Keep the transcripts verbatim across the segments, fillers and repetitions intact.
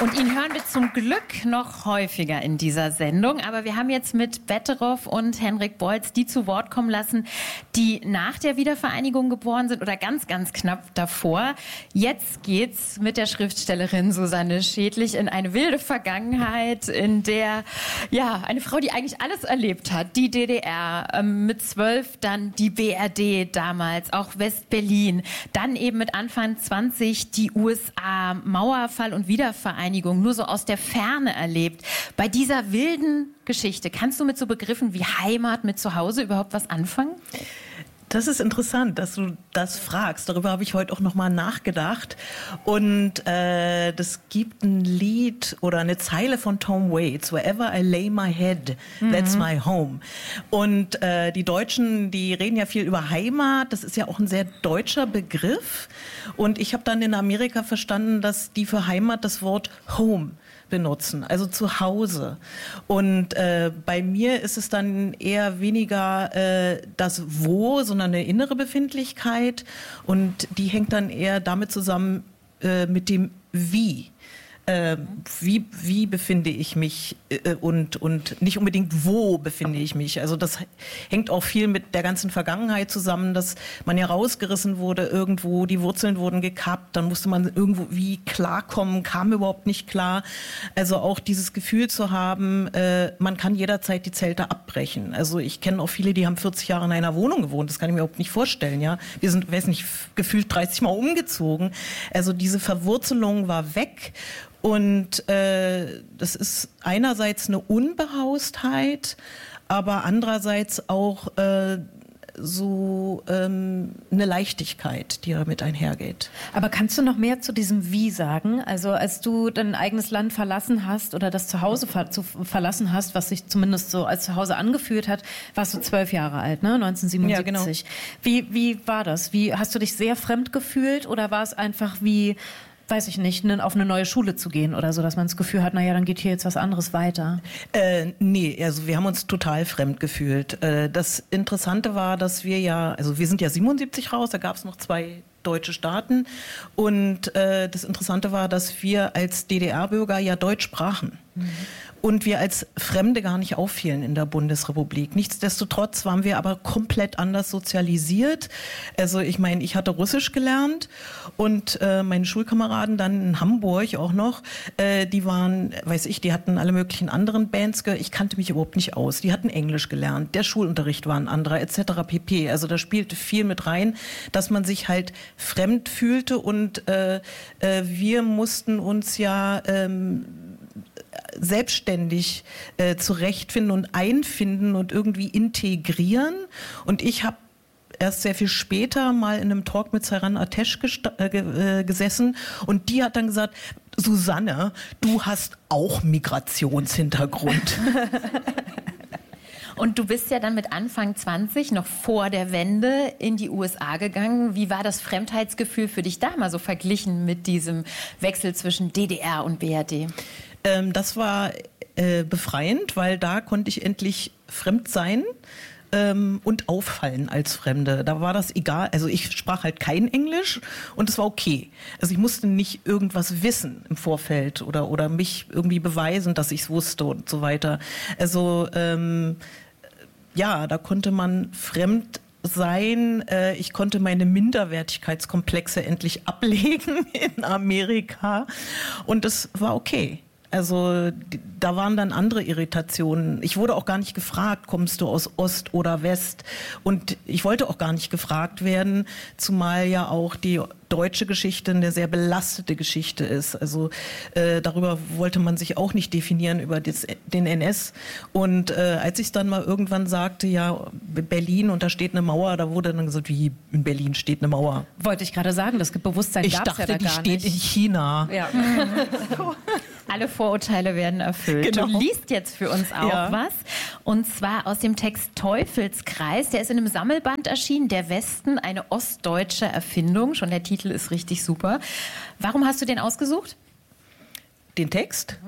Und ihn hören wir zum Glück noch häufiger in dieser Sendung. Aber wir haben jetzt mit Betteroff und Henrik Bolz die zu Wort kommen lassen, die nach der Wiedervereinigung geboren sind oder ganz, ganz knapp davor. Jetzt geht's mit der Schriftstellerin Susanne Schädlich in eine wilde Vergangenheit, in der, ja, eine Frau, die eigentlich alles erlebt hat, die D D R, ähm, mit zwölf dann die B R D damals, auch West-Berlin, dann eben mit Anfang zwanzig die U S A, Mauerfall und Wiedervereinigung, nur so aus der Ferne erlebt. Bei dieser wilden Geschichte, kannst du mit so Begriffen wie Heimat, mit Zuhause überhaupt was anfangen? Das ist interessant, dass du das fragst. Darüber habe ich heute auch noch mal nachgedacht. Und äh, das gibt ein Lied oder eine Zeile von Tom Waits, Wherever I lay my head, that's mhm. my home. Und äh, die Deutschen, die reden ja viel über Heimat. Das ist ja auch ein sehr deutscher Begriff. Und ich habe dann in Amerika verstanden, dass die für Heimat das Wort Home benutzen, also zu Hause. Und äh, bei mir ist es dann eher weniger äh, das Wo, sondern eine innere Befindlichkeit. Und die hängt dann eher damit zusammen äh, mit dem Wie. Äh, wie, wie befinde ich mich äh, und, und nicht unbedingt wo befinde ich mich. Also das hängt auch viel mit der ganzen Vergangenheit zusammen, dass man ja rausgerissen wurde irgendwo, die Wurzeln wurden gekappt, dann musste man irgendwo wie klarkommen, kam überhaupt nicht klar. Also auch dieses Gefühl zu haben, äh, man kann jederzeit die Zelte abbrechen. Also ich kenne auch viele, die haben vierzig Jahre in einer Wohnung gewohnt, das kann ich mir überhaupt nicht vorstellen. Ja, wir sind, weiß nicht, gefühlt dreißig Mal umgezogen. Also diese Verwurzelung war weg. Und äh, das ist einerseits eine Unbehaustheit, aber andererseits auch äh, so ähm, eine Leichtigkeit, die damit einhergeht. Aber kannst du noch mehr zu diesem Wie sagen? Also als du dein eigenes Land verlassen hast oder das Zuhause ver- zu verlassen hast, was sich zumindest so als Zuhause angefühlt hat, warst du zwölf Jahre alt, ne? neunzehnhundertsiebenundsiebzig. Ja, genau. Wie, wie war das? Wie, hast du dich sehr fremd gefühlt oder war es einfach wie, weiß ich nicht, auf eine neue Schule zu gehen oder so, dass man das Gefühl hat, naja, dann geht hier jetzt was anderes weiter? Äh, nee, also wir haben uns total fremd gefühlt. Äh, das Interessante war, dass wir ja, also wir sind ja siebenundsiebzig raus, da gab es noch zwei deutsche Staaten und äh, das Interessante war, dass wir als D D R-Bürger ja Deutsch sprachen. Mhm. Und wir als Fremde gar nicht auffielen in der Bundesrepublik. Nichtsdestotrotz waren wir aber komplett anders sozialisiert. Also ich meine, ich hatte Russisch gelernt und äh, meine Schulkameraden dann in Hamburg auch noch, äh, die waren, weiß ich, die hatten alle möglichen anderen Bands gehört. Ich kannte mich überhaupt nicht aus. Die hatten Englisch gelernt, der Schulunterricht war ein anderer, et cetera pp. Also da spielte viel mit rein, dass man sich halt fremd fühlte und äh, äh, wir mussten uns ja ähm, selbstständig äh, zurechtfinden und einfinden und irgendwie integrieren. Und ich habe erst sehr viel später mal in einem Talk mit Seyran Atesh gesta- äh, äh, gesessen und die hat dann gesagt, Susanne, du hast auch Migrationshintergrund. Und du bist ja dann mit Anfang zwanzig, noch vor der Wende, in die U S A gegangen. Wie war das Fremdheitsgefühl für dich da mal so verglichen mit diesem Wechsel zwischen D D R und B R D? Ähm, das war äh, befreiend, weil da konnte ich endlich fremd sein ähm, und auffallen als Fremde. Da war das egal. Also ich sprach halt kein Englisch und es war okay. Also ich musste nicht irgendwas wissen im Vorfeld oder, oder mich irgendwie beweisen, dass ich es wusste und so weiter. Also ähm, ja, da konnte man fremd sein. Ich konnte meine Minderwertigkeitskomplexe endlich ablegen in Amerika und es war okay. Also da waren dann andere Irritationen. Ich wurde auch gar nicht gefragt, kommst du aus Ost oder West? Und ich wollte auch gar nicht gefragt werden, zumal ja auch die deutsche Geschichte eine sehr belastete Geschichte ist. Also äh, darüber wollte man sich auch nicht definieren, über das, den N S. Und äh, als ich dann mal irgendwann sagte, ja, Berlin und da steht eine Mauer, da wurde dann gesagt, wie in Berlin steht eine Mauer. Wollte ich gerade sagen, das Bewusstsein ich gab's dachte, ja da die gar steht nicht. in China. Ja. Alle Vorurteile werden erfüllt. Genau. Du liest jetzt für uns auch ja. was. Und zwar aus dem Text Teufelskreis. Der ist in einem Sammelband erschienen. Der Westen, eine ostdeutsche Erfindung. Schon der Titel ist richtig super. Warum hast du den ausgesucht? Den Text?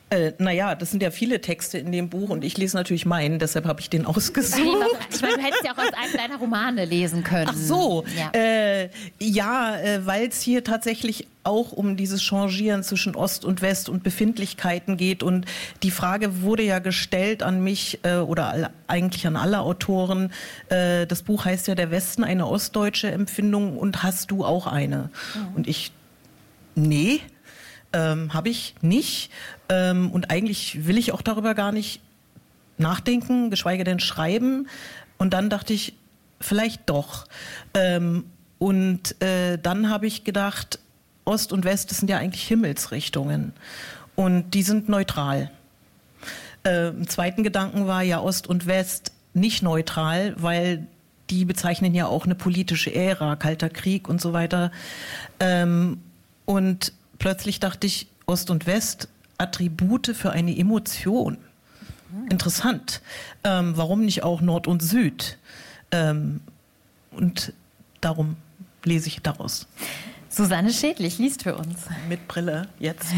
Äh, naja, das sind ja viele Texte in dem Buch und ich lese natürlich meinen, deshalb habe ich den ausgesucht. Ich meine, du hättest ja auch aus einem deiner Romane lesen können. Ach so, ja, äh, ja äh, weil es hier tatsächlich auch um dieses Changieren zwischen Ost und West und Befindlichkeiten geht. Und die Frage wurde ja gestellt an mich äh, oder all, eigentlich an alle Autoren. Äh, das Buch heißt ja Der Westen, eine ostdeutsche Empfindung, und hast du auch eine? Mhm. Und ich, nee. Ähm, habe ich nicht. Ähm, und eigentlich will ich auch darüber gar nicht nachdenken, geschweige denn schreiben. Und dann dachte ich, vielleicht doch. Ähm, und äh, dann habe ich gedacht, Ost und West, das sind ja eigentlich Himmelsrichtungen. Und die sind neutral. Äh, im zweiten Gedanken war ja Ost und West nicht neutral, weil die bezeichnen ja auch eine politische Ära, Kalter Krieg und so weiter. Ähm, und plötzlich dachte ich, Ost und West, Attribute für eine Emotion. Interessant. Ähm, warum nicht auch Nord und Süd? Ähm, und darum lese ich daraus. Susanne Schädlich liest für uns. Mit Brille, jetzt.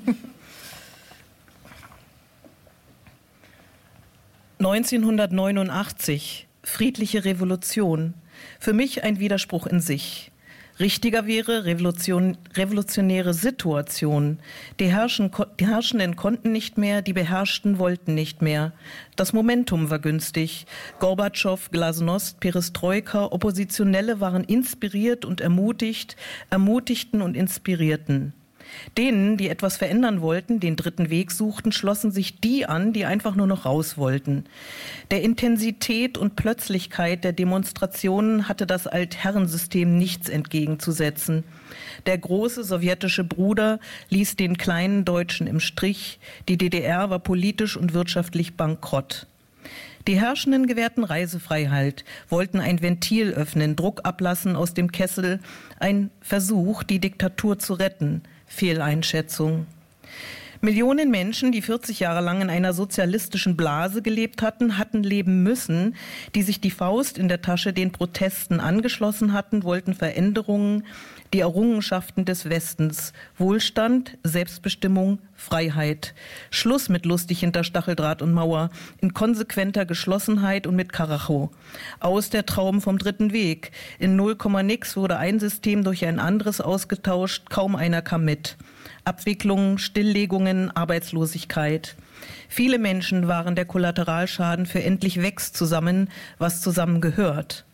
neunzehnhundertneunundachtzig, friedliche Revolution. Für mich ein Widerspruch in sich. Richtiger wäre Revolution, revolutionäre Situation. Die, Herrschen, die Herrschenden konnten nicht mehr, die Beherrschten wollten nicht mehr. Das Momentum war günstig. Gorbatschow, Glasnost, Perestroika, Oppositionelle waren inspiriert und ermutigt, ermutigten und inspirierten. Denen, die etwas verändern wollten, den dritten Weg suchten, schlossen sich die an, die einfach nur noch raus wollten. Der Intensität und Plötzlichkeit der Demonstrationen hatte das Altherrensystem nichts entgegenzusetzen. Der große sowjetische Bruder ließ den kleinen Deutschen im Stich. Die D D R war politisch und wirtschaftlich bankrott. Die Herrschenden gewährten Reisefreiheit, wollten ein Ventil öffnen, Druck ablassen aus dem Kessel, ein Versuch, die Diktatur zu retten. Fehleinschätzung. Millionen Menschen, die vierzig Jahre lang in einer sozialistischen Blase gelebt hatten, hatten leben müssen, die sich die Faust in der Tasche den Protesten angeschlossen hatten, wollten Veränderungen, die Errungenschaften des Westens, Wohlstand, Selbstbestimmung, Freiheit. Schluss mit lustig hinter Stacheldraht und Mauer, in konsequenter Geschlossenheit und mit Karacho. Aus der Traum vom dritten Weg. In null Komma nix wurde ein System durch ein anderes ausgetauscht, kaum einer kam mit. Abwicklungen, Stilllegungen, Arbeitslosigkeit. Viele Menschen waren der Kollateralschaden für endlich wächst zusammen, was zusammengehört.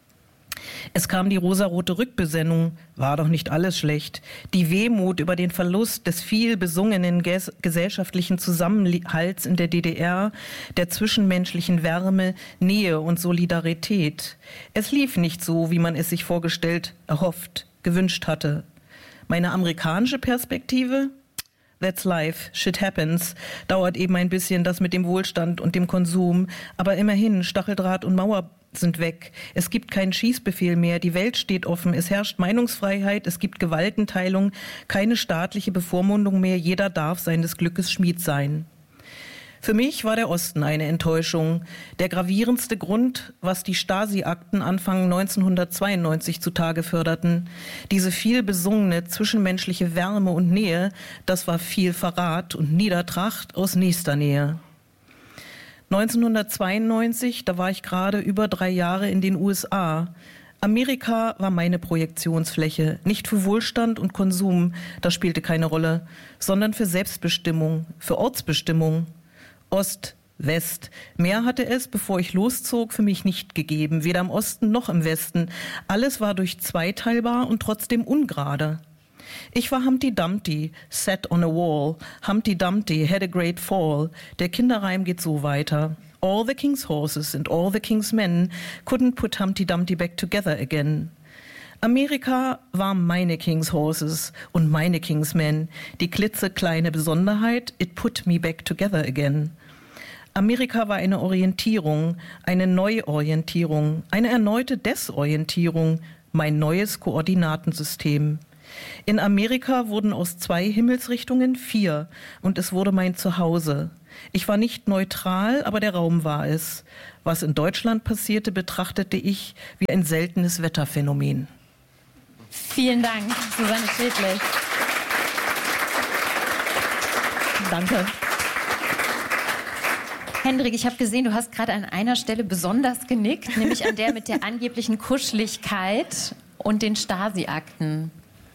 Es kam die rosarote Rückbesinnung, war doch nicht alles schlecht. Die Wehmut über den Verlust des viel besungenen ges- gesellschaftlichen Zusammenhalts in der D D R, der zwischenmenschlichen Wärme, Nähe und Solidarität. Es lief nicht so, wie man es sich vorgestellt, erhofft, gewünscht hatte. Meine amerikanische Perspektive? That's life, shit happens. Dauert eben ein bisschen das mit dem Wohlstand und dem Konsum. Aber immerhin, Stacheldraht und Mauer sind weg. Es gibt keinen Schießbefehl mehr. Die Welt steht offen. Es herrscht Meinungsfreiheit. Es gibt Gewaltenteilung. Keine staatliche Bevormundung mehr. Jeder darf seines Glückes Schmied sein. Für mich war der Osten eine Enttäuschung. Der gravierendste Grund, was die Stasi-Akten Anfang neunzehnhundertzweiundneunzig zutage förderten. Diese viel besungene zwischenmenschliche Wärme und Nähe, das war viel Verrat und Niedertracht aus nächster Nähe. neunzehnhundertzweiundneunzig, da war ich gerade über drei Jahre in den U S A. Amerika war meine Projektionsfläche, nicht für Wohlstand und Konsum, das spielte keine Rolle, sondern für Selbstbestimmung, für Ortsbestimmung. Ost, West. Mehr hatte es, bevor ich loszog, für mich nicht gegeben, weder im Osten noch im Westen. Alles war durch zweiteilbar und trotzdem ungerade. Ich war Humpty Dumpty, sat on a wall. Humpty Dumpty had a great fall. Der Kinderreim geht so weiter. All the king's horses and all the king's men couldn't put Humpty Dumpty back together again. Amerika war meine King's Horses und meine King's Men. Die klitzekleine Besonderheit, it put me back together again. Amerika war eine Orientierung, eine Neuorientierung, eine erneute Desorientierung, mein neues Koordinatensystem. In Amerika wurden aus zwei Himmelsrichtungen vier und es wurde mein Zuhause. Ich war nicht neutral, aber der Raum war es. Was in Deutschland passierte, betrachtete ich wie ein seltenes Wetterphänomen. Vielen Dank, Susanne Schädlich. Danke. Hendrik, ich habe gesehen, du hast gerade an einer Stelle besonders genickt, nämlich an der mit der angeblichen Kuscheligkeit und den Stasi-Akten.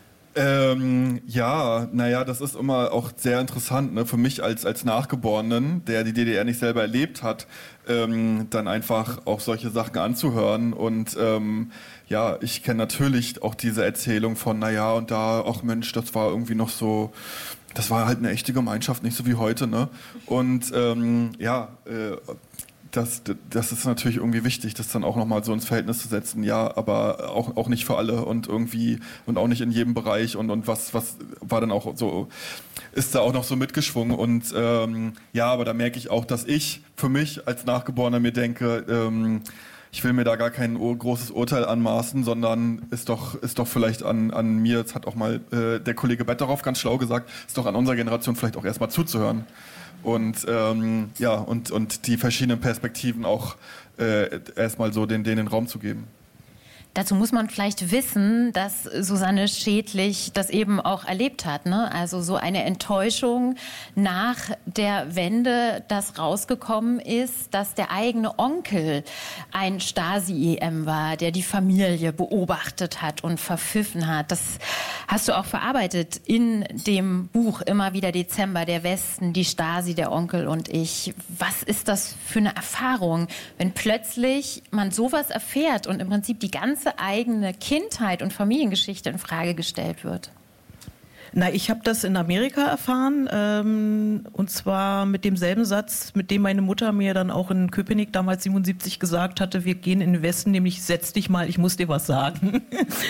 Ähm, ja, naja, das ist immer auch sehr interessant, ne? Für mich als, als Nachgeborenen, der die D D R nicht selber erlebt hat, ähm, dann einfach auch solche Sachen anzuhören. Und ähm, ja, ich kenne natürlich auch diese Erzählung von, naja, und da, ach Mensch, das war irgendwie noch so, das war halt eine echte Gemeinschaft, nicht so wie heute, ne? Und ähm, ja, äh, Das, das ist natürlich irgendwie wichtig, das dann auch nochmal so ins Verhältnis zu setzen, ja, aber auch, auch nicht für alle und irgendwie und auch nicht in jedem Bereich und, und was, was war dann auch so, ist da auch noch so mitgeschwungen und ähm, ja, aber da merke ich auch, dass ich für mich als Nachgeborener mir denke, ähm, ich will mir da gar kein großes Urteil anmaßen, sondern ist doch, ist doch vielleicht an, an mir, das hat auch mal äh, der Kollege Betteroff ganz schlau gesagt, ist doch an unserer Generation vielleicht auch erstmal zuzuhören. Und ähm, ja, und, und die verschiedenen Perspektiven auch äh, erstmal so den, denen den Raum zu geben. Dazu muss man vielleicht wissen, dass Susanne Schädlich das eben auch erlebt hat, ne? Also so eine Enttäuschung nach der Wende, dass rausgekommen ist, dass der eigene Onkel ein Stasi-E M war, der die Familie beobachtet hat und verpfiffen hat. Das hast du auch verarbeitet in dem Buch Immer wieder Dezember, der Westen, die Stasi, der Onkel und ich. Was ist das für eine Erfahrung, wenn plötzlich man sowas erfährt und im Prinzip die ganze eigene Kindheit und Familiengeschichte in Frage gestellt wird? Na, ich habe das in Amerika erfahren, ähm, und zwar mit demselben Satz, mit dem meine Mutter mir dann auch in Köpenick damals siebenundsiebzig gesagt hatte, wir gehen in den Westen, nämlich setz dich mal, ich muss dir was sagen.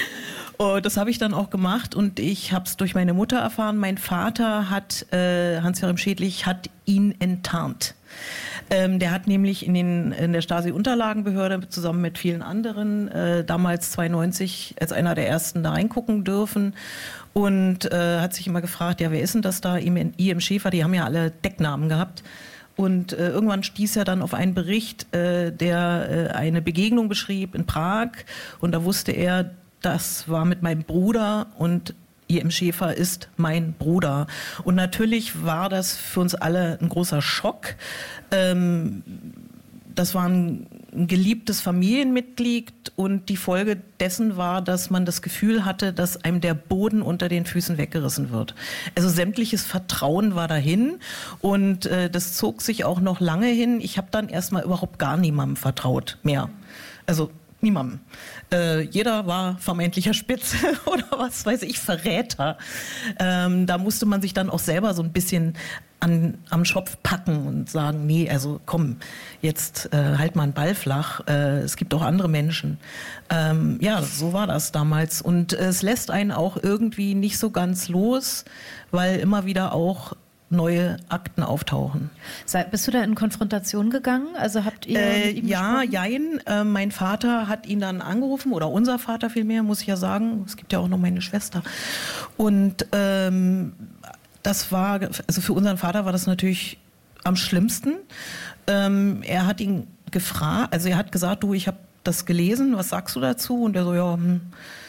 Und das habe ich dann auch gemacht und ich habe es durch meine Mutter erfahren. Mein Vater hat, äh, Hans-Joachim Schädlich, hat ihn enttarnt. Ähm, der hat nämlich in, den, in der Stasi-Unterlagenbehörde zusammen mit vielen anderen äh, damals zweiundneunzig als einer der ersten da reingucken dürfen und äh, hat sich immer gefragt, ja, wer ist denn das da? I M Schäfer, die haben ja alle Decknamen gehabt. Und äh, irgendwann stieß er dann auf einen Bericht, äh, der äh, eine Begegnung beschrieb in Prag und da wusste er, das war mit meinem Bruder und I M Schäfer ist mein Bruder. Und natürlich war das für uns alle ein großer Schock. Ähm, das war ein, ein geliebtes Familienmitglied und die Folge dessen war, dass man das Gefühl hatte, dass einem der Boden unter den Füßen weggerissen wird. Also sämtliches Vertrauen war dahin und äh, das zog sich auch noch lange hin. Ich habe dann erstmal überhaupt gar niemandem vertraut mehr. Also niemandem. Äh, jeder war vermeintlicher Spitz oder was weiß ich, Verräter. Ähm, da musste man sich dann auch selber so ein bisschen an, am Schopf packen und sagen, nee, also komm, jetzt äh, halt mal einen Ball flach. Äh, es gibt auch andere Menschen. Ähm, ja, so war das damals. Und es lässt einen auch irgendwie nicht so ganz los, weil immer wieder auch neue Akten auftauchen. Bist du da in Konfrontation gegangen? Also habt ihr äh, mit ihm Ja, gesprochen? jein. Äh, mein Vater hat ihn dann angerufen, oder unser Vater vielmehr, muss ich ja sagen. Es gibt ja auch noch meine Schwester. Und ähm, das war, also für unseren Vater war das natürlich am schlimmsten. Ähm, er hat ihn gefragt, also er hat gesagt, du, ich habe das gelesen, was sagst du dazu? Und er so, ja, hm,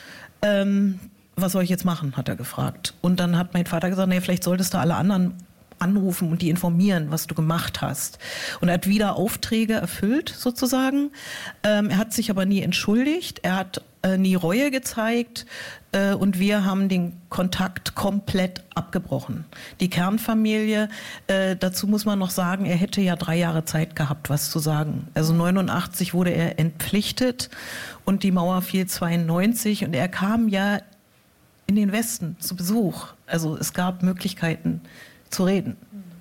ähm, was soll ich jetzt machen, hat er gefragt. Und dann hat mein Vater gesagt, nee, vielleicht solltest du alle anderen anrufen und die informieren, was du gemacht hast. Und er hat wieder Aufträge erfüllt, sozusagen. Ähm, er hat sich aber nie entschuldigt, er hat äh, nie Reue gezeigt äh, und wir haben den Kontakt komplett abgebrochen. Die Kernfamilie, äh, dazu muss man noch sagen, er hätte ja drei Jahre Zeit gehabt, was zu sagen. Also neunundachtzig wurde er entpflichtet und die Mauer fiel zweiundneunzig und er kam ja in den Westen zu Besuch. Also es gab Möglichkeiten zu reden.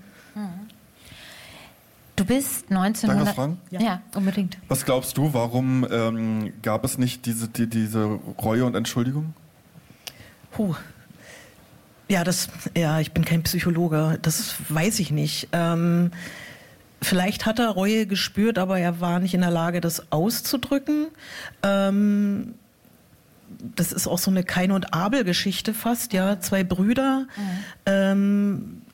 Du bist neunzehnhundert... Danke, Frank. Ja. ja, unbedingt. Was glaubst du, warum ähm, gab es nicht diese, die, diese Reue und Entschuldigung? Puh. Ja, das, ja, ich bin kein Psychologe, das weiß ich nicht. Ähm, vielleicht hat er Reue gespürt, aber er war nicht in der Lage, das auszudrücken. Ähm, das ist auch so eine Kain- und Abel-Geschichte fast, ja, zwei Brüder. Mhm. Ähm,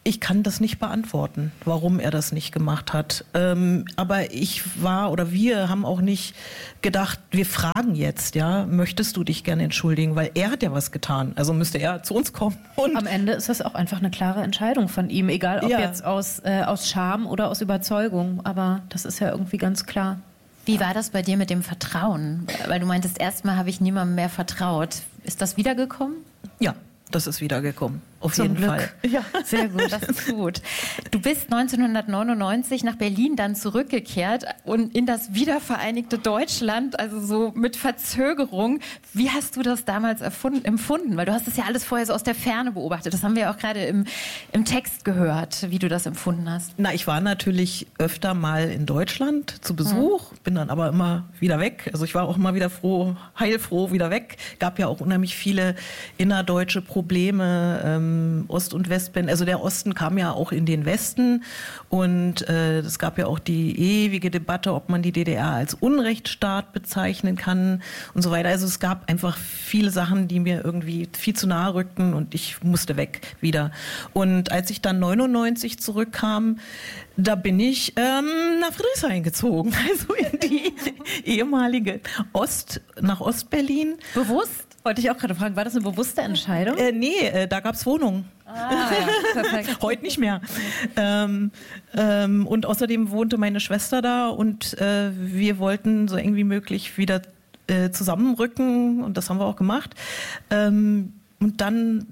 Ich kann das nicht beantworten, warum er das nicht gemacht hat. Ähm, aber ich war oder wir haben auch nicht gedacht, wir fragen jetzt, ja, möchtest du dich gerne entschuldigen? Weil er hat ja was getan. Also müsste er zu uns kommen. Und am Ende ist das auch einfach eine klare Entscheidung von ihm, egal ob ja. jetzt aus, äh, aus Scham oder aus Überzeugung. Aber das ist ja irgendwie ganz klar. Wie war das bei dir mit dem Vertrauen? Weil du meintest, erstmal habe ich niemandem mehr vertraut. Ist das wiedergekommen? Ja, das ist wiedergekommen. Auf Zum jeden Glück. Fall. Ja, sehr gut, das ist gut. Du bist neunzehnhundertneunundneunzig nach Berlin dann zurückgekehrt und in das wiedervereinigte Deutschland, also so mit Verzögerung. Wie hast du das damals erfunden, empfunden? Weil du hast das ja alles vorher so aus der Ferne beobachtet. Das haben wir ja auch gerade im, im Text gehört, wie du das empfunden hast. Na, ich war natürlich öfter mal in Deutschland zu Besuch, mhm. bin dann aber immer wieder weg. Also ich war auch immer wieder froh, heilfroh wieder weg. Gab ja auch unheimlich viele innerdeutsche Probleme, ähm, Ost- und Westberlin. Also der Osten kam ja auch in den Westen und äh, es gab ja auch die ewige Debatte, ob man die D D R als Unrechtsstaat bezeichnen kann und so weiter. Also es gab einfach viele Sachen, die mir irgendwie viel zu nahe rückten und ich musste weg wieder. Und als ich dann neunundneunzig zurückkam, da bin ich ähm, nach Friedrichshain gezogen, also in die ehemalige Ost, nach Ostberlin. Bewusst? Wollte ich auch gerade fragen, war das eine bewusste Entscheidung? Äh, nee, äh, da gab's Wohnungen. Ah, ja, perfekt. Heute nicht mehr. Ähm, ähm, und außerdem wohnte meine Schwester da und äh, wir wollten so eng wie möglich wieder äh, zusammenrücken und das haben wir auch gemacht. Ähm, und dann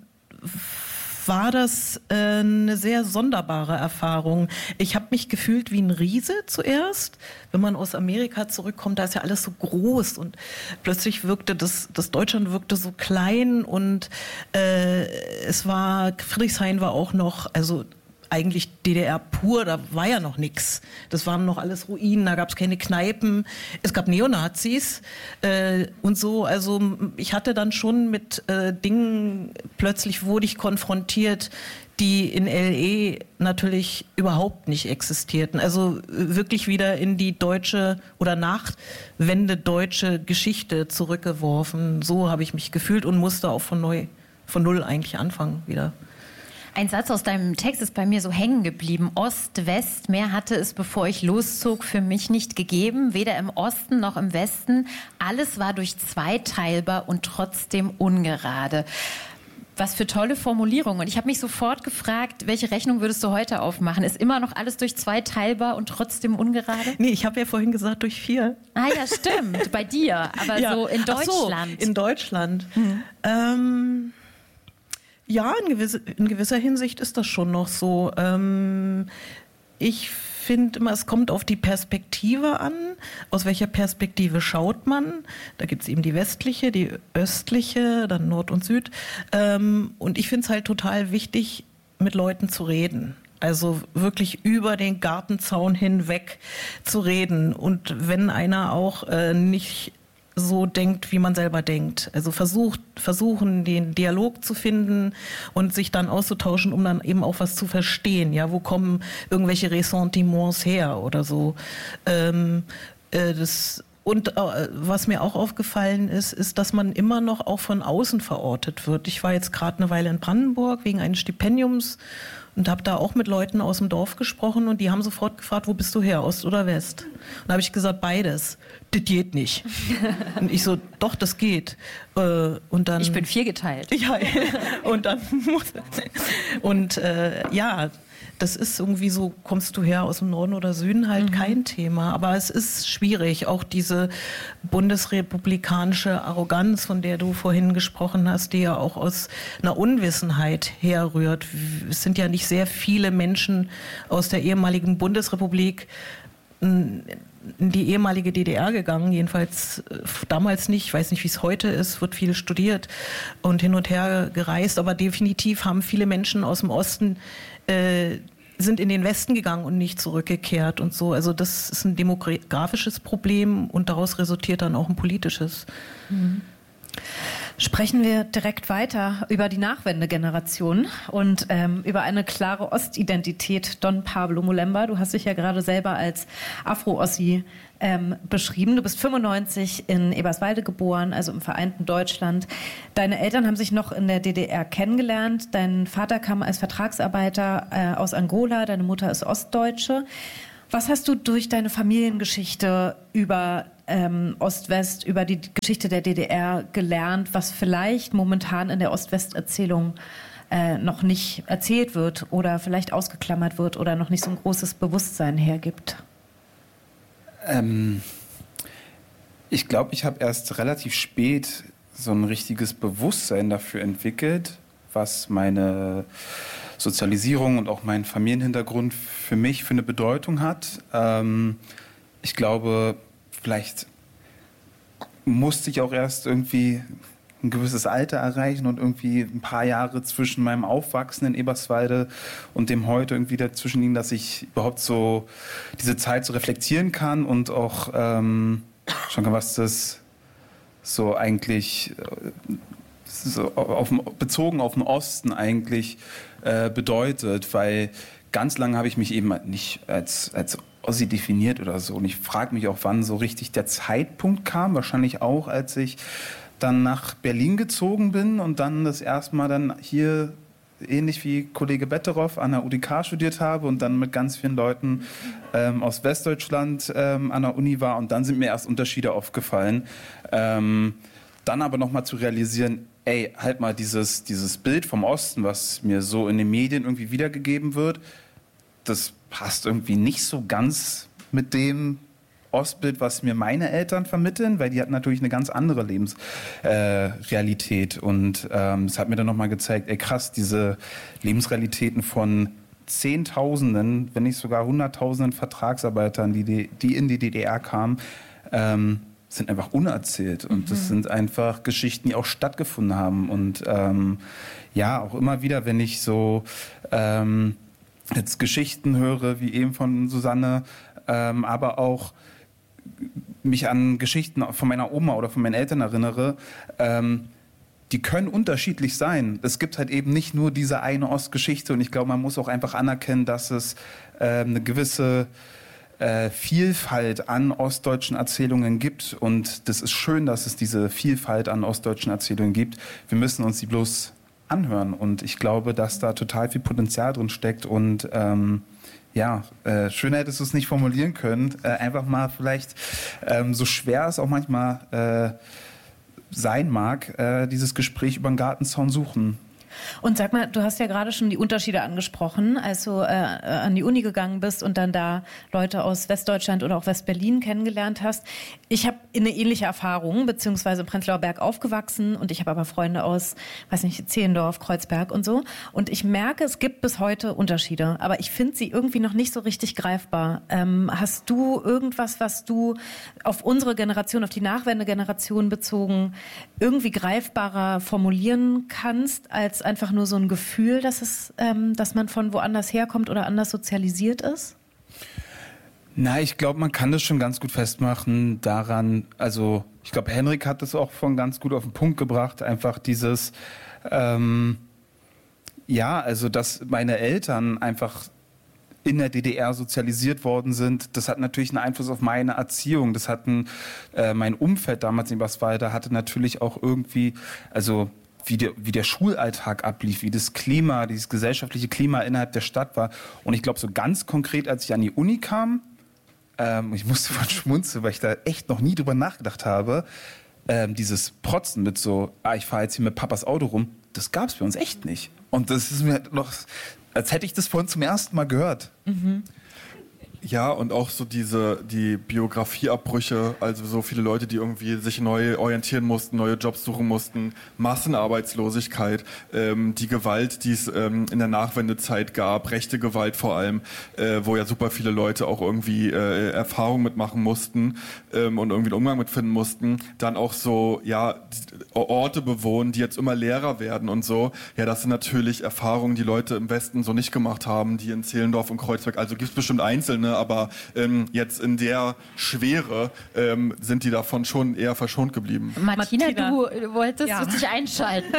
war das äh, eine sehr sonderbare Erfahrung. Ich habe mich gefühlt wie ein Riese zuerst. Wenn man aus Amerika zurückkommt, da ist ja alles so groß und plötzlich wirkte das, das Deutschland wirkte so klein und äh, es war, Friedrichshain war auch noch, also eigentlich D D R pur, da war ja noch nix. Das waren noch alles Ruinen, da gab es keine Kneipen, es gab Neonazis äh, und so. Also ich hatte dann schon mit äh, Dingen, plötzlich wurde ich konfrontiert, die in L E natürlich überhaupt nicht existierten. Also wirklich wieder in die deutsche oder Nachwende deutsche Geschichte zurückgeworfen. So habe ich mich gefühlt und musste auch von neu, von null eigentlich anfangen wieder. Ein Satz aus deinem Text ist bei mir so hängen geblieben. Ost, West, mehr hatte es, bevor ich loszog, für mich nicht gegeben. Weder im Osten noch im Westen. Alles war durch zwei teilbar und trotzdem ungerade. Was für tolle Formulierungen. Und ich habe mich sofort gefragt, welche Rechnung würdest du heute aufmachen? Ist immer noch alles durch zwei teilbar und trotzdem ungerade? Nee, ich habe ja vorhin gesagt durch vier. Ah ja, stimmt. Bei dir. Aber ja. so in Deutschland. Ach so, in Deutschland. Hm. Ähm... Ja, in, gewisse, in gewisser Hinsicht ist das schon noch so. Ähm, ich finde immer, es kommt auf die Perspektive an. Aus welcher Perspektive schaut man? Da gibt es eben die westliche, die östliche, dann Nord und Süd. Ähm, und ich finde es halt total wichtig, mit Leuten zu reden. Also wirklich über den Gartenzaun hinweg zu reden. Und wenn einer auch äh, nicht so denkt, wie man selber denkt. Also versucht, versuchen, den Dialog zu finden und sich dann auszutauschen, um dann eben auch was zu verstehen. Ja, wo kommen irgendwelche Ressentiments her oder so. Ähm, äh, das Und äh, was mir auch aufgefallen ist, ist, dass man immer noch auch von außen verortet wird. Ich war jetzt gerade eine Weile in Brandenburg wegen eines Stipendiums und habe da auch mit Leuten aus dem Dorf gesprochen und die haben sofort gefragt, wo bist du her, Ost oder West? Und da habe ich gesagt, beides. Das geht nicht. Und ich so, doch, das geht. Und dann, ich bin viergeteilt. Ja, und dann und äh, ja, das ist irgendwie so, kommst du her aus dem Norden oder Süden, halt mhm. kein Thema. Aber es ist schwierig, auch diese bundesrepublikanische Arroganz, von der du vorhin gesprochen hast, die ja auch aus einer Unwissenheit herrührt. Es sind ja nicht sehr viele Menschen aus der ehemaligen Bundesrepublik in die ehemalige D D R gegangen, jedenfalls damals nicht. Ich weiß nicht, wie es heute ist, wird viel studiert und hin und her gereist, aber definitiv haben viele Menschen aus dem Osten äh, sind in den Westen gegangen und nicht zurückgekehrt und so. Also das ist ein demografisches Problem und daraus resultiert dann auch ein politisches. Mhm. Sprechen wir direkt weiter über die Nachwendegeneration und ähm, über eine klare Ostidentität. Don Pablo Molemba, du hast dich ja gerade selber als Afro-Ossi ähm, beschrieben. Du bist fünfundneunzig in Eberswalde geboren, also im vereinten Deutschland. Deine Eltern haben sich noch in der D D R kennengelernt. Dein Vater kam als Vertragsarbeiter äh, aus Angola, deine Mutter ist Ostdeutsche. Was hast du durch deine Familiengeschichte über ähm, Ost-West, über die Geschichte der D D R gelernt, was vielleicht momentan in der Ost-West-Erzählung äh, noch nicht erzählt wird oder vielleicht ausgeklammert wird oder noch nicht so ein großes Bewusstsein hergibt? Ähm, ich glaube, ich habe erst relativ spät so ein richtiges Bewusstsein dafür entwickelt, was meine Sozialisierung und auch mein Familienhintergrund für mich für eine Bedeutung hat. Ähm, ich glaube, vielleicht musste ich auch erst irgendwie ein gewisses Alter erreichen und irgendwie ein paar Jahre zwischen meinem Aufwachsen in Eberswalde und dem heute irgendwie dazwischen liegen, dass ich überhaupt so diese Zeit so reflektieren kann und auch ähm, schon kann, was das so eigentlich so auf, bezogen auf den Osten eigentlich äh, bedeutet, weil ganz lange habe ich mich eben nicht als, als Ossi definiert oder so und ich frage mich auch, wann so richtig der Zeitpunkt kam, wahrscheinlich auch, als ich dann nach Berlin gezogen bin und dann das erste Mal dann hier ähnlich wie Kollege Betteroff an der U D K studiert habe und dann mit ganz vielen Leuten ähm, aus Westdeutschland ähm, an der Uni war und dann sind mir erst Unterschiede aufgefallen. Ähm, dann aber nochmal zu realisieren, ey, halt mal dieses, dieses Bild vom Osten, was mir so in den Medien irgendwie wiedergegeben wird, das passt irgendwie nicht so ganz mit dem Ostbild, was mir meine Eltern vermitteln, weil die hatten natürlich eine ganz andere Lebensrealität. Äh, und ähm, es hat mir dann nochmal gezeigt, ey krass, diese Lebensrealitäten von Zehntausenden, wenn nicht sogar Hunderttausenden Vertragsarbeitern, die, die, die in die D D R kamen, ähm, sind einfach unerzählt. Und mhm. das sind einfach Geschichten, die auch stattgefunden haben. Und ähm, ja, auch immer wieder, wenn ich so ähm, jetzt Geschichten höre, wie eben von Susanne, ähm, aber auch mich an Geschichten von meiner Oma oder von meinen Eltern erinnere, ähm, die können unterschiedlich sein. Es gibt halt eben nicht nur diese eine Ostgeschichte und ich glaube, man muss auch einfach anerkennen, dass es äh, eine gewisse äh, Vielfalt an ostdeutschen Erzählungen gibt und das ist schön, dass es diese Vielfalt an ostdeutschen Erzählungen gibt. Wir müssen uns die bloß anhören und ich glaube, dass da total viel Potenzial drin steckt und ähm, ja, äh, schöner hättest du es nicht formulieren können. Äh, einfach mal vielleicht, ähm, so schwer es auch manchmal äh, sein mag, äh, dieses Gespräch über den Gartenzaun suchen. Und sag mal, du hast ja gerade schon die Unterschiede angesprochen, als du äh, an die Uni gegangen bist und dann da Leute aus Westdeutschland oder auch Westberlin kennengelernt hast. Ich habe eine ähnliche Erfahrung, beziehungsweise in Prenzlauer Berg aufgewachsen und ich habe aber Freunde aus, weiß nicht, Zehlendorf, Kreuzberg und so. Und ich merke, es gibt bis heute Unterschiede, aber ich finde sie irgendwie noch nicht so richtig greifbar. Ähm, hast du irgendwas, was du auf unsere Generation, auf die Nachwendegeneration bezogen, irgendwie greifbarer formulieren kannst, als einfach nur so ein Gefühl, dass es, ähm, dass man von woanders herkommt oder anders sozialisiert ist? Na, ich glaube, man kann das schon ganz gut festmachen daran, also ich glaube, Henrik hat das auch von ganz gut auf den Punkt gebracht, einfach dieses, ähm, ja, also dass meine Eltern einfach in der D D R sozialisiert worden sind, das hat natürlich einen Einfluss auf meine Erziehung, das hat ein, äh, mein Umfeld damals in Eberswalde hatte natürlich auch irgendwie, also Wie der, wie der Schulalltag ablief, wie das Klima, dieses gesellschaftliche Klima innerhalb der Stadt war. Und ich glaube, so ganz konkret, als ich an die Uni kam, ähm, ich musste von schmunzeln, weil ich da echt noch nie drüber nachgedacht habe, ähm, dieses Protzen mit so, ah, ich fahre jetzt hier mit Papas Auto rum, das gab es bei uns echt nicht. Und das ist mir noch, als hätte ich das vorhin zum ersten Mal gehört. Mhm. Ja, und auch so diese, die Biografieabbrüche, also so viele Leute, die irgendwie sich neu orientieren mussten, neue Jobs suchen mussten, Massenarbeitslosigkeit, ähm, die Gewalt, die es ähm, in der Nachwendezeit gab, rechte Gewalt vor allem, äh, wo ja super viele Leute auch irgendwie äh, Erfahrungen mitmachen mussten ähm, und irgendwie einen Umgang mitfinden mussten, dann auch so, ja, Orte bewohnen, die jetzt immer leerer werden und so. Ja, das sind natürlich Erfahrungen, die Leute im Westen so nicht gemacht haben, die in Zehlendorf und Kreuzberg, also gibt es bestimmt Einzelne, ne? Aber ähm, jetzt in der Schwere ähm, sind die davon schon eher verschont geblieben. Martina, Martina. du wolltest Ja. dich einschalten.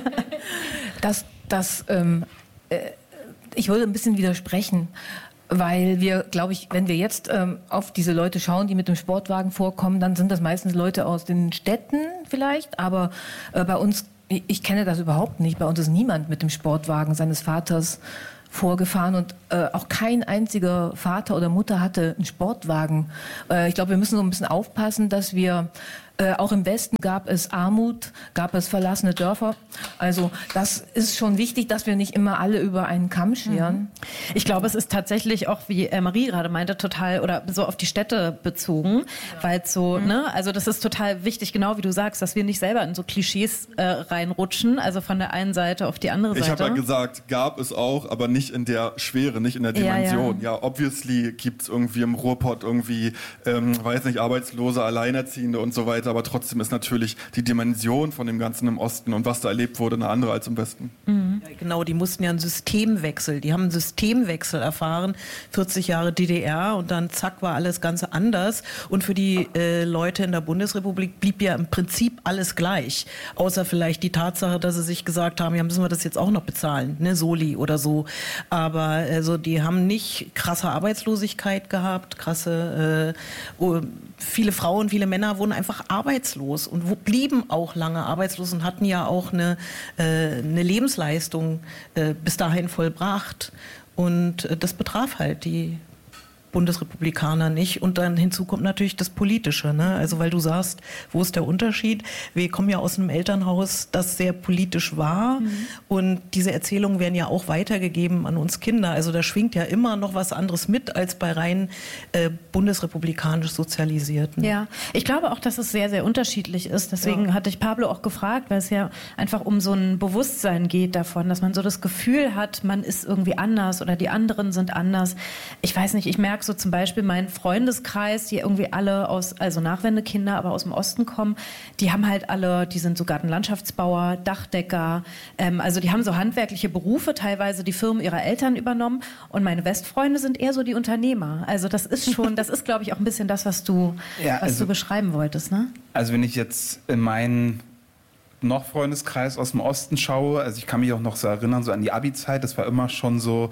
Das, das, ähm, äh, ich würde ein bisschen widersprechen, weil wir, glaube ich, wenn wir jetzt ähm, auf diese Leute schauen, die mit dem Sportwagen vorkommen, dann sind das meistens Leute aus den Städten vielleicht, aber äh, bei uns, ich, ich kenne das überhaupt nicht, bei uns ist niemand mit dem Sportwagen seines Vaters vorgefahren und äh, auch kein einziger Vater oder Mutter hatte einen Sportwagen. Äh, ich glaube, wir müssen so ein bisschen aufpassen, dass wir Äh, auch im Westen gab es Armut, gab es verlassene Dörfer. Also das ist schon wichtig, dass wir nicht immer alle über einen Kamm scheren. Ich glaube, es ist tatsächlich auch, wie äh, Marie gerade meinte, total oder so auf die Städte bezogen, weil so, mhm. ne, also das ist total wichtig, genau wie du sagst, dass wir nicht selber in so Klischees äh, reinrutschen, also von der einen Seite auf die andere Seite. Ich habe ja gesagt, gab es auch, aber nicht in der Schwere, nicht in der Dimension. Ja, ja. ja obviously gibt es irgendwie im Ruhrpott irgendwie, ähm, weiß nicht, Arbeitslose, Alleinerziehende und so weiter, aber trotzdem ist natürlich die Dimension von dem Ganzen im Osten und was da erlebt wurde, eine andere als im Westen. Mhm. Ja, genau, die mussten ja einen Systemwechsel, die haben einen Systemwechsel erfahren, vierzig Jahre D D R und dann zack war alles ganz anders und für die äh, Leute in der Bundesrepublik blieb ja im Prinzip alles gleich, außer vielleicht die Tatsache, dass sie sich gesagt haben, ja müssen wir das jetzt auch noch bezahlen, ne, Soli oder so, aber also die haben nicht krasse Arbeitslosigkeit gehabt, krasse, äh, oh, viele Frauen, viele Männer wurden einfach arbeitslos und wo blieben auch lange arbeitslos und hatten ja auch eine, äh, eine Lebensleistung äh, bis dahin vollbracht. Und äh, das betraf halt die Bundesrepublikaner nicht. Und dann hinzu kommt natürlich das Politische. Ne? Also weil du sagst, wo ist der Unterschied? Wir kommen ja aus einem Elternhaus, das sehr politisch war. Mhm. Und diese Erzählungen werden ja auch weitergegeben an uns Kinder. Also da schwingt ja immer noch was anderes mit als bei rein äh, bundesrepublikanisch Sozialisierten. Ja, ich glaube auch, dass es sehr, sehr unterschiedlich ist. Deswegen ja. hatte ich Pablo auch gefragt, weil es ja einfach um so ein Bewusstsein geht davon, dass man so das Gefühl hat, man ist irgendwie anders oder die anderen sind anders. Ich weiß nicht, ich merke so zum Beispiel meinen Freundeskreis, die irgendwie alle aus, also Nachwendekinder, aber aus dem Osten kommen, die haben halt alle, die sind so Gartenlandschaftsbauer, Dachdecker, ähm, also die haben so handwerkliche Berufe, teilweise die Firmen ihrer Eltern übernommen und meine Westfreunde sind eher so die Unternehmer. Also das ist schon, das ist glaube ich auch ein bisschen das, was du, ja, was also, du beschreiben wolltest, ne? Also wenn ich jetzt in meinen noch Freundeskreis aus dem Osten schaue, also ich kann mich auch noch so erinnern, so an die Abi-Zeit, das war immer schon so,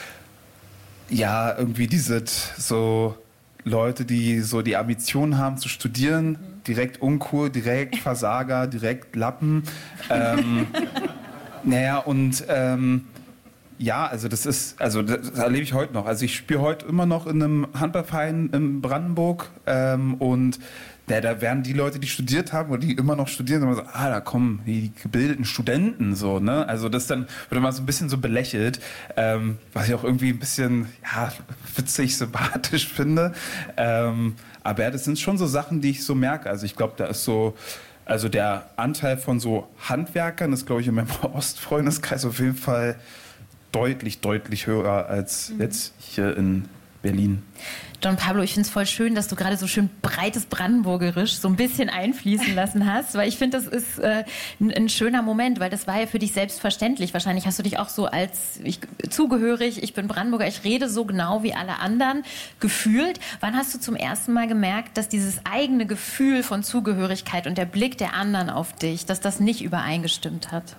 ja, irgendwie diese so Leute, die so die Ambition haben zu studieren, direkt uncool, direkt Versager, direkt Lappen. Ähm, naja, und ähm, ja, also das ist, also das erlebe ich heute noch. Also ich spiele heute immer noch in einem Handballverein in Brandenburg ähm, und ja, da werden die Leute, die studiert haben oder die immer noch studieren, immer so, ah, da kommen die gebildeten Studenten, so, ne? Also das dann wird immer so ein bisschen so belächelt, ähm, was ich auch irgendwie ein bisschen, ja, witzig, sympathisch finde. Ähm, aber ja, das sind schon so Sachen, die ich so merke. Also ich glaube, da ist so, also der Anteil von so Handwerkern ist, glaube ich, in meinem Ostfreundeskreis auf jeden Fall deutlich, deutlich höher als mhm. jetzt hier in Berlin. Don Pablo, ich finde es voll schön, dass du gerade so schön breites Brandenburgerisch so ein bisschen einfließen lassen hast, weil ich finde, das ist äh, ein, ein schöner Moment, weil das war ja für dich selbstverständlich. Wahrscheinlich hast du dich auch so als ich, zugehörig, ich bin Brandenburger, ich rede so genau wie alle anderen gefühlt. Wann hast du zum ersten Mal gemerkt, dass dieses eigene Gefühl von Zugehörigkeit und der Blick der anderen auf dich, dass das nicht übereingestimmt hat?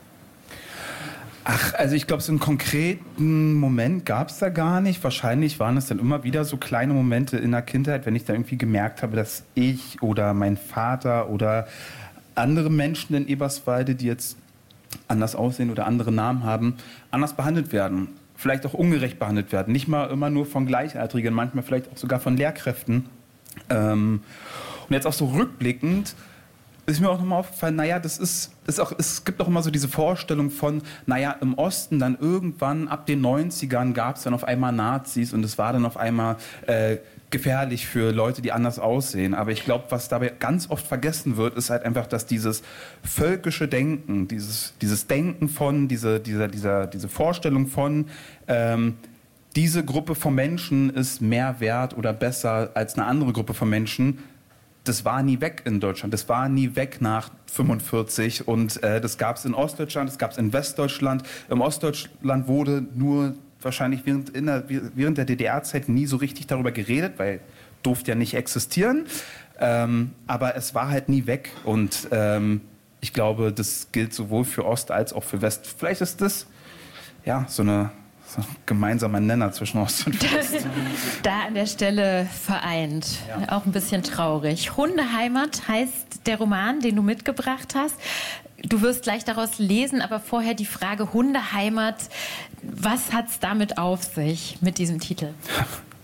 Ach, also ich glaube, so einen konkreten Moment gab es da gar nicht. Wahrscheinlich waren es dann immer wieder so kleine Momente in der Kindheit, wenn ich dann irgendwie gemerkt habe, dass ich oder mein Vater oder andere Menschen in Eberswalde, die jetzt anders aussehen oder andere Namen haben, anders behandelt werden. Vielleicht auch ungerecht behandelt werden. Nicht mal immer nur von Gleichaltrigen, manchmal vielleicht auch sogar von Lehrkräften. Ähm, und jetzt auch so rückblickend ist mir auch nochmal aufgefallen, naja, das ist, ist auch, es gibt auch immer so diese Vorstellung von, naja, im Osten dann irgendwann ab den neunzigern gab es dann auf einmal Nazis und es war dann auf einmal äh, gefährlich für Leute, die anders aussehen. Aber ich glaube, was dabei ganz oft vergessen wird, ist halt einfach, dass dieses völkische Denken, dieses, dieses Denken von, diese, dieser, dieser, diese Vorstellung von, ähm, diese Gruppe von Menschen ist mehr wert oder besser als eine andere Gruppe von Menschen, das war nie weg in Deutschland, das war nie weg nach fünfundvierzig und äh, das gab es in Ostdeutschland, das gab es in Westdeutschland. Im Ostdeutschland wurde nur wahrscheinlich während, in der, während der D D R-Zeit nie so richtig darüber geredet, weil durfte ja nicht existieren. Ähm, aber es war halt nie weg. Und ähm, ich glaube, das gilt sowohl für Ost als auch für West. Vielleicht ist das ja so eine so ein gemeinsamer Nenner zwischen Ost und West. Da an der Stelle vereint. Ja. Auch ein bisschen traurig. Hundeheimat heißt der Roman, den du mitgebracht hast. Du wirst gleich daraus lesen, aber vorher die Frage Hundeheimat. Was hat es damit auf sich, mit diesem Titel?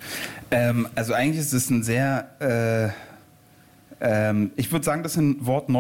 ähm, also eigentlich ist es ein sehr, äh, ähm, ich würde sagen, das ist ein Wort